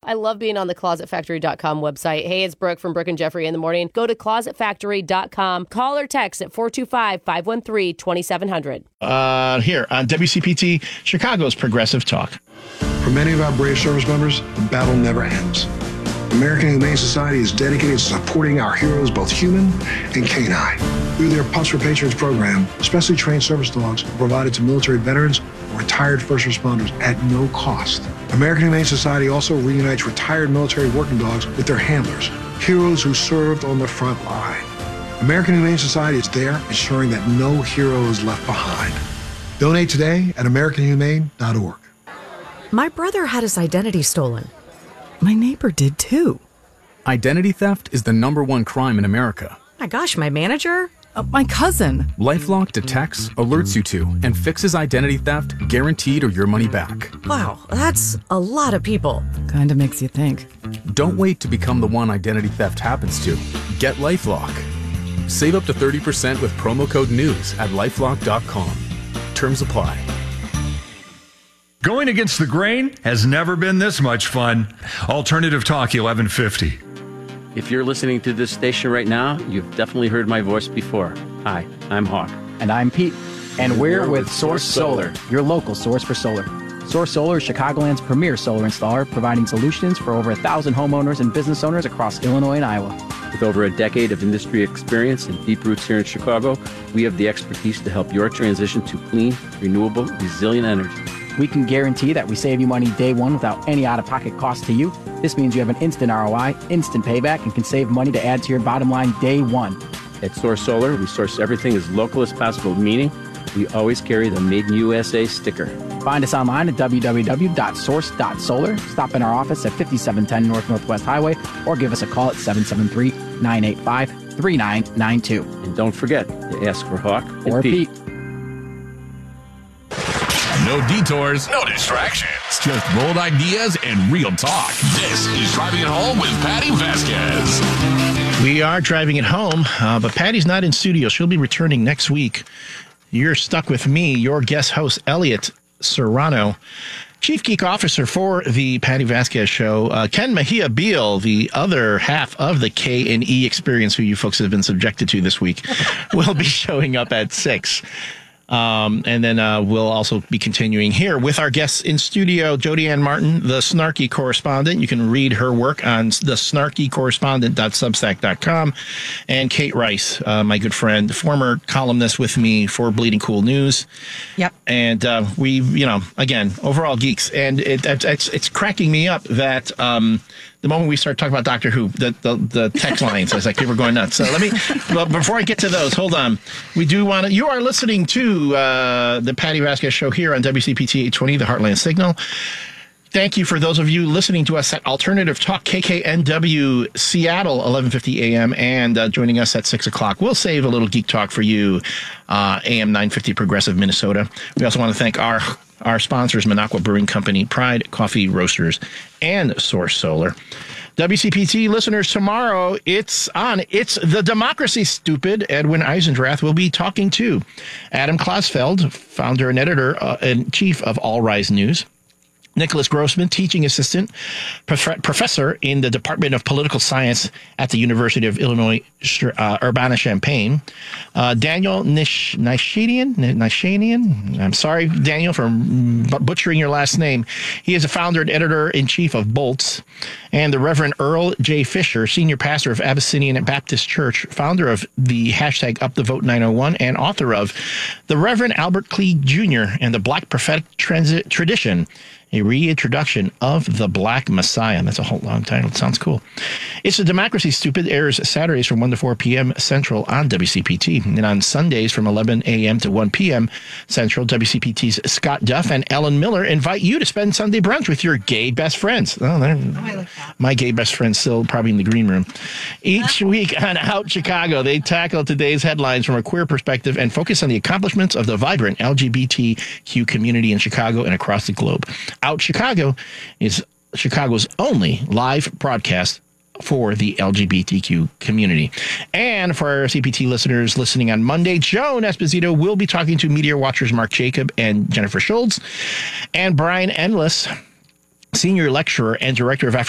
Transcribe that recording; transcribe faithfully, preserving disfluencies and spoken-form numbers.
I love being on the closet factory dot com website. Hey, it's Brooke from Brooke and Jeffrey in the morning. Go to closet factory dot com. Call or text at four two five, five one three, two seven zero zero. Uh, here on W C P T, Chicago's Progressive Talk. For many of our brave service members, the battle never ends. American Humane Society is dedicated to supporting our heroes, both human and canine. Through their Pups for Patriots program, specially trained service dogs are provided to military veterans or retired first responders at no cost. American Humane Society also reunites retired military working dogs with their handlers, heroes who served on the front line. American Humane Society is there ensuring that no hero is left behind. Donate today at american humane dot org. My brother had his identity stolen. My neighbor did too. Identity theft is the number one crime in America. My gosh, my manager? Uh, my cousin. LifeLock detects, alerts you to, and fixes identity theft, guaranteed or your money back. Wow, that's a lot of people. Kinda makes you think. Don't wait to become the one identity theft happens to. Get LifeLock. Save up to thirty percent with promo code NEWS at lifelock dot com. Terms apply. Going against the grain has never been this much fun. Alternative Talk eleven fifty. If you're listening to this station right now, you've definitely heard my voice before. Hi, I'm Hawk. And I'm Pete. And we're with Source Solar, your local source for solar. Source Solar is Chicagoland's premier solar installer, providing solutions for over a thousand homeowners and business owners across Illinois and Iowa. With over a decade of industry experience and deep roots here in Chicago, we have the expertise to help your transition to clean, renewable, resilient energy. We can guarantee that we save you money day one without any out-of-pocket cost to you. This means you have an instant R O I, instant payback, and can save money to add to your bottom line day one. At Source Solar, we source everything as local as possible, meaning we always carry the Made in U S A sticker. Find us online at w w w dot source dot solar. Stop in our office at fifty-seven ten North Northwest Highway or give us a call at seven seven three, nine eight five, three nine nine two. And don't forget to ask for Hawk or Pete. Pete. No detours, no distractions, just bold ideas and real talk. This is Driving It Home with Patty Vasquez. We are driving it home, uh, but Patty's not in studio. She'll be returning next week. You're stuck with me, your guest host, Elliot Serrano, Chief Geek Officer for the Patty Vasquez Show. Uh, Ken Mejia Beal, the other half of the K and E experience, who you folks have been subjected to this week, will be showing up at six. Um, and then uh, we'll also be continuing here with our guests in studio, Jody Ann Martin, the Snarky Correspondent. You can read her work on the snarky correspondent dot substack dot com. And Kate Rice, uh, my good friend, former columnist with me for Bleeding Cool News. Yep. And uh, we, you know, again, overall geeks. And it, it's, it's cracking me up that um, the moment we start talking about Doctor Who, the, the, the text lines, I was like, people are going nuts. So let me, well, before I get to those, hold on. We do want to, you are listening to uh, the Patty Vasquez Show here on W C P T eight twenty, the Heartland Signal. Thank you for those of you listening to us at Alternative Talk, K K N W Seattle, eleven fifty A M, and uh, joining us at six o'clock. We'll save a little geek talk for you, uh, A M nine fifty Progressive Minnesota. We also want to thank our our sponsors, Minocqua Brewing Company, Pride Coffee Roasters, and Source Solar. W C P T listeners, tomorrow it's on. It's the Democracy Stupid. Edwin Eisendrath will be talking to Adam Klasfeld, founder and editor uh, and chief of All Rise News. Nicholas Grossman, teaching assistant, prof- professor in the Department of Political Science at the University of Illinois, uh, Urbana-Champaign. Uh, Daniel Nish- Nishanian, Nishanian, I'm sorry, Daniel, for butchering your last name. He is a founder and editor-in-chief of Bolts. And the Reverend Earl J. Fisher, senior pastor of Abyssinian Baptist Church, founder of the hashtag Up the Vote nine oh one, and author of The Reverend Albert Cleage Junior and the Black Prophetic Transit Tradition, a reintroduction of the Black Messiah. That's a whole long title. It sounds cool. It's the Democracy Stupid, airs Saturdays from one to four p.m. Central on W C P T. And on Sundays from eleven a.m. to one p.m. Central, W C P T's Scott Duff and Ellen Miller invite you to spend Sunday brunch with your gay best friends. Oh, they're, oh I like that. My gay best friend's still probably in the green room. Each week on Out Chicago, they tackle today's headlines from a queer perspective and focus on the accomplishments of the vibrant L G B T Q community in Chicago and across the globe. Out Chicago is Chicago's only live broadcast for the L G B T Q community. And for our C P T listeners listening on Monday, Joan Esposito will be talking to Meteor Watchers Mark Jacob and Jennifer Schultz. And Brian Endless, senior lecturer and director of